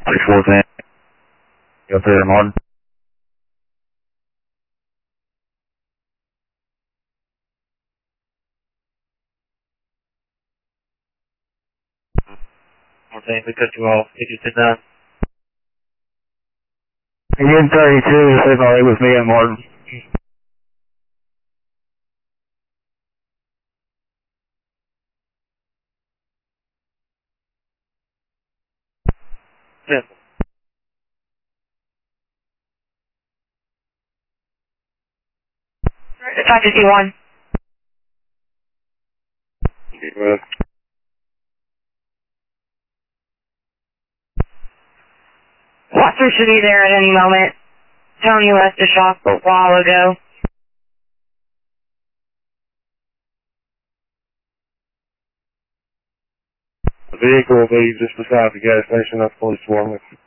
614. Go through Martin. Martin, we cut you off. Did you sit down? Again, 32, the signal rate with me and Martin. Yeah. 551. Watson should be there at any moment. Tony left the shop a while ago. The vehicle will be just beside the gas station. That's police swarming.